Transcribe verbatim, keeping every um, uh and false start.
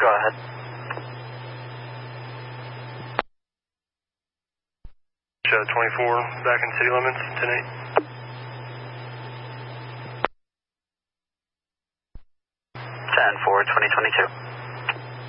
Go ahead. Show twenty-four, back in city limits, ten eight. ten four, twenty twenty-two.